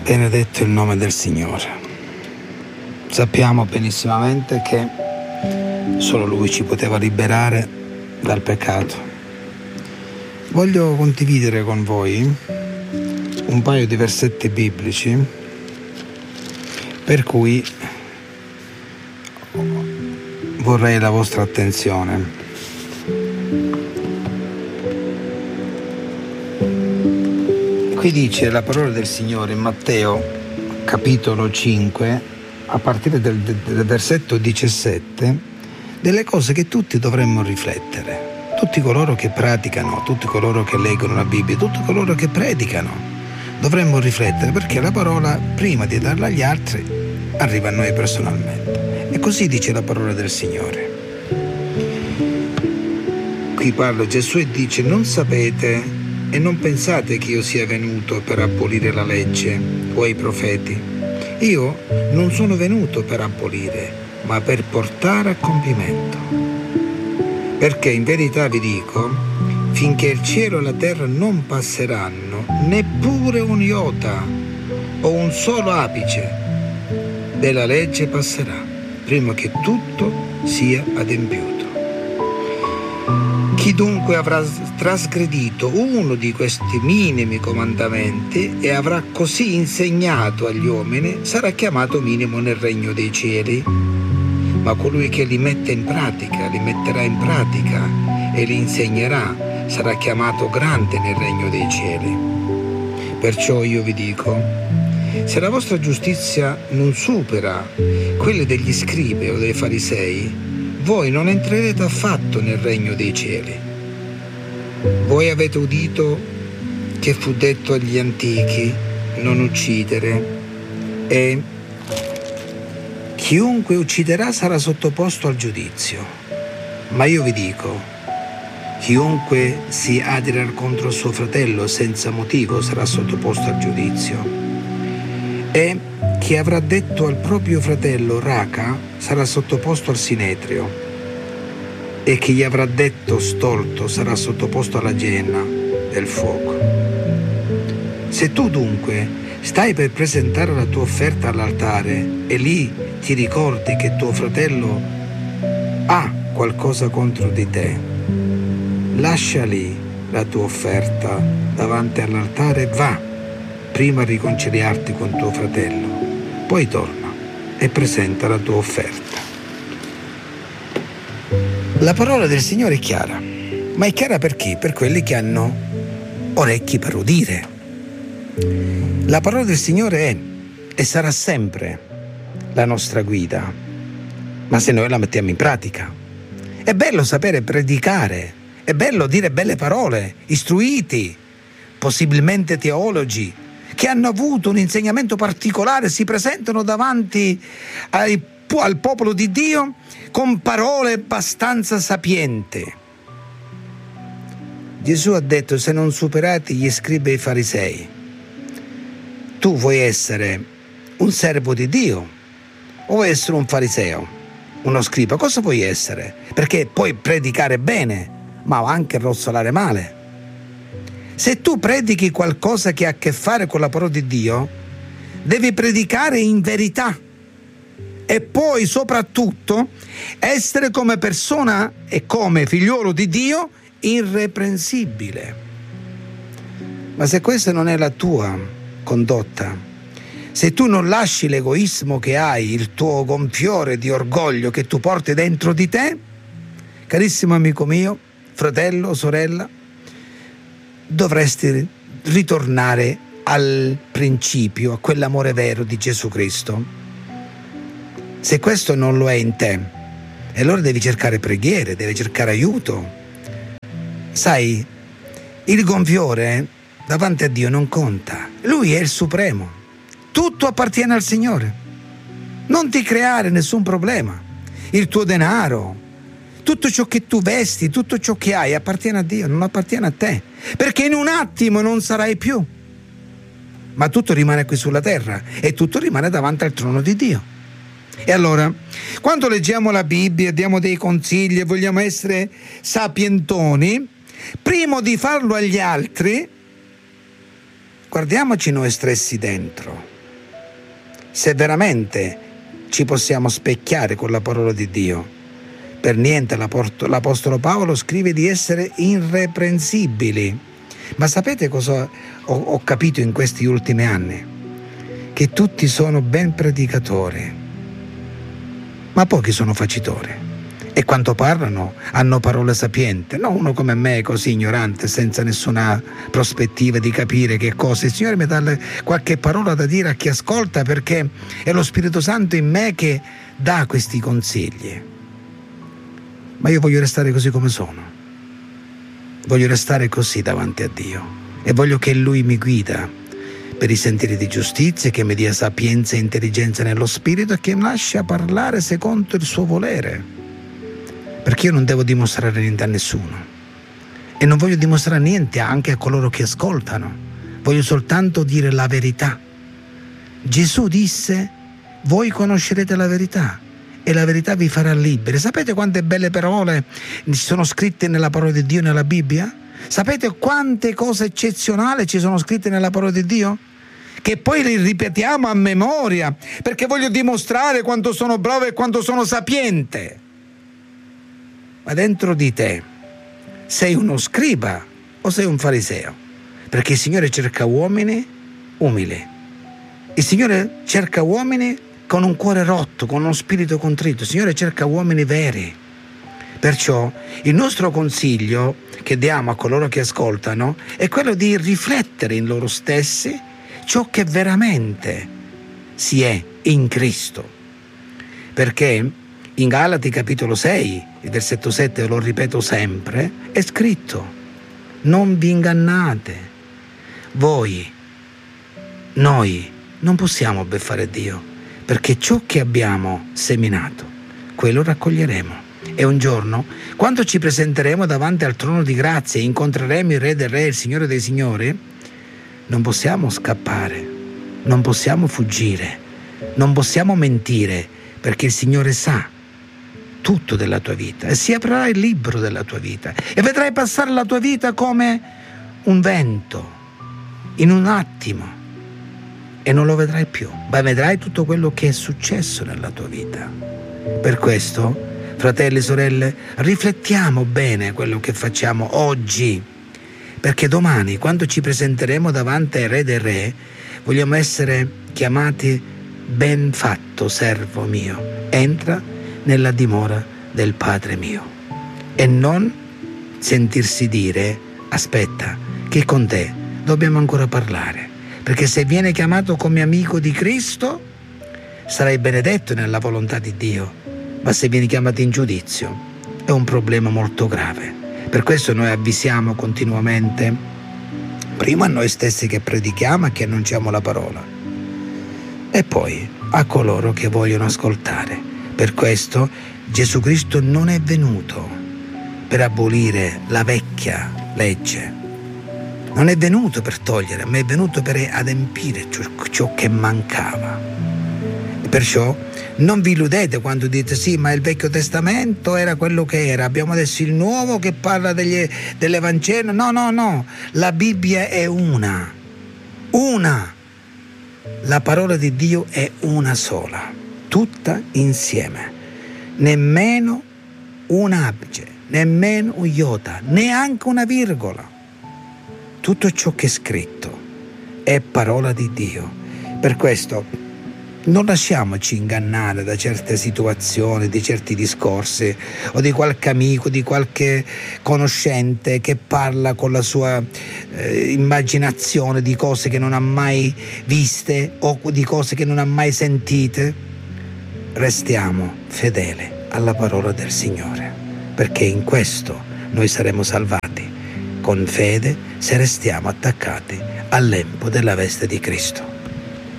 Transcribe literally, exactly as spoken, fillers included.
Benedetto il nome del Signore. Sappiamo benissimamente che solo Lui ci poteva liberare dal peccato. Voglio condividere con voi un paio di versetti biblici per cui vorrei la vostra attenzione. Qui dice la parola del Signore in Matteo capitolo cinque, a partire del, del versetto diciassette, delle cose che tutti dovremmo riflettere. Tutti coloro che praticano, tutti coloro che leggono la Bibbia, tutti coloro che predicano, dovremmo riflettere, perché la parola, prima di darla agli altri, arriva a noi personalmente. E così dice la parola del Signore. Qui parla Gesù e dice: non sapete e non pensate che io sia venuto per abolire la legge o i profeti. Io non sono venuto per abolire, ma per portare a compimento. Perché in verità vi dico, finché il cielo e la terra non passeranno, neppure un iota o un solo apice della legge passerà, prima che tutto sia adempiuto. Chi dunque avrà trasgredito uno di questi minimi comandamenti e avrà così insegnato agli uomini, sarà chiamato minimo nel regno dei cieli. Ma colui che li mette in pratica, li metterà in pratica e li insegnerà, sarà chiamato grande nel regno dei cieli. Perciò io vi dico, se la vostra giustizia non supera quelle degli scribi o dei farisei, voi non entrerete affatto nel regno dei cieli. Voi avete udito che fu detto agli antichi: non uccidere, e chiunque ucciderà sarà sottoposto al giudizio. Ma io vi dico, chiunque si adira contro suo fratello senza motivo sarà sottoposto al giudizio. E chi avrà detto al proprio fratello raca sarà sottoposto al sinedrio, e chi gli avrà detto stolto sarà sottoposto alla genna del fuoco. Se tu dunque stai per presentare la tua offerta all'altare e lì ti ricordi che tuo fratello ha qualcosa contro di te, lascia lì la tua offerta davanti all'altare e va prima a riconciliarti con tuo fratello, poi torna e presenta la tua offerta. La parola del Signore è chiara, ma è chiara per chi? Per quelli che hanno orecchi per udire. La parola del Signore è e sarà sempre la nostra guida, ma se noi la mettiamo in pratica. È bello sapere predicare, è bello dire belle parole, istruiti, possibilmente teologi, che hanno avuto un insegnamento particolare, si presentano davanti ai, al popolo di Dio con parole abbastanza sapienti. Gesù ha detto: se non superate gli scribi e i farisei, tu vuoi essere un servo di Dio o vuoi essere un fariseo, uno scriba? Cosa vuoi essere? Perché puoi predicare bene, ma anche rozzolare male. Se tu predichi qualcosa che ha a che fare con la parola di Dio, devi predicare in verità e poi soprattutto essere come persona e come figliolo di Dio irreprensibile. Ma se questa non è la tua condotta, se tu non lasci l'egoismo che hai, il tuo gonfiore di orgoglio che tu porti dentro di te, carissimo amico mio, fratello, sorella, dovresti ritornare al principio, a quell'amore vero di Gesù Cristo. Se questo non lo è in te, allora devi cercare preghiere, devi cercare aiuto. Sai, il gonfiore davanti a Dio non conta. Lui è il supremo. Tutto appartiene al Signore. Non ti creare nessun problema. Il tuo denaro, tutto ciò che tu vesti, tutto ciò che hai appartiene a Dio, non appartiene a te. Perché in un attimo non sarai più. Ma tutto rimane qui sulla terra e tutto rimane davanti al trono di Dio. E allora, quando leggiamo la Bibbia, diamo dei consigli e vogliamo essere sapientoni, prima di farlo agli altri, guardiamoci noi stessi dentro. se veramente ci possiamo specchiare con la parola di Dio. Per niente l'Apostolo Paolo scrive di essere irreprensibili. Ma sapete cosa ho, ho capito in questi ultimi anni? Che tutti sono ben predicatori, ma pochi sono facitori. E quando parlano hanno parole sapienti, non uno come me così ignorante, senza nessuna prospettiva di capire che cosa. Il Signore mi dà qualche parola da dire a chi ascolta, perché è lo Spirito Santo in me che dà questi consigli. Ma io voglio restare così come sono, voglio restare così davanti a Dio e voglio che Lui mi guida per i sentieri di giustizia, che mi dia sapienza e intelligenza nello spirito e che mi lascia parlare secondo il suo volere. Perché io non devo dimostrare niente a nessuno e non voglio dimostrare niente anche a coloro che ascoltano. Voglio soltanto dire la verità. Gesù disse: voi conoscerete la verità e la verità vi farà liberi. Sapete quante belle parole ci sono scritte nella parola di Dio nella Bibbia? Sapete quante cose eccezionali ci sono scritte nella parola di Dio? Che poi li ripetiamo a memoria, perché voglio dimostrare quanto sono bravo e quanto sono sapiente. Ma dentro di te sei uno scriba o sei un fariseo? Perché il Signore cerca uomini umili. Il Signore cerca uomini con un cuore rotto, con uno spirito contrito. Il Signore cerca uomini veri. Perciò il nostro consiglio che diamo a coloro che ascoltano è quello di riflettere in loro stessi ciò che veramente si è in Cristo. Perché in Galati capitolo sei, il versetto sette, lo ripeto sempre, è scritto: non vi ingannate, voi, noi non possiamo beffare Dio, perché ciò che abbiamo seminato, quello raccoglieremo. E un giorno, quando ci presenteremo davanti al trono di grazia e incontreremo il Re dei Re, il Signore dei Signori, non possiamo scappare, non possiamo fuggire, non possiamo mentire, perché il Signore sa tutto della tua vita e si aprirà il libro della tua vita e vedrai passare la tua vita come un vento, in un attimo, e non lo vedrai più, ma vedrai tutto quello che è successo nella tua vita. Per questo, fratelli e sorelle, riflettiamo bene quello che facciamo oggi, perché domani, quando ci presenteremo davanti ai Re dei Re, vogliamo essere chiamati: ben fatto, servo mio, entra nella dimora del Padre mio. E non sentirsi dire: aspetta, che con te dobbiamo ancora parlare, perché se vieni chiamato come amico di Cristo sarai benedetto nella volontà di Dio, ma se vieni chiamato in giudizio è un problema molto grave. Per questo noi avvisiamo continuamente, prima a noi stessi che predichiamo e che annunciamo la parola, e poi a coloro che vogliono ascoltare. Per questo Gesù Cristo non è venuto per abolire la vecchia legge, non è venuto per togliere, ma è venuto per adempiere ciò, ciò che mancava. E perciò non vi illudete quando dite: sì, ma il Vecchio Testamento era quello che era, abbiamo adesso il Nuovo che parla degli, dell'Evangelo. No, no, no, la Bibbia è una, una. La parola di Dio è una sola, tutta insieme, nemmeno un apice, nemmeno un iota, neanche una virgola. Tutto ciò che è scritto è parola di Dio. Per questo non lasciamoci ingannare da certe situazioni, di certi discorsi o di qualche amico, di qualche conoscente che parla con la sua eh, immaginazione di cose che non ha mai viste o di cose che non ha mai sentite. Restiamo fedeli alla parola del Signore, perché in questo noi saremo salvati, con fede, se restiamo attaccati al lembo della veste di Cristo.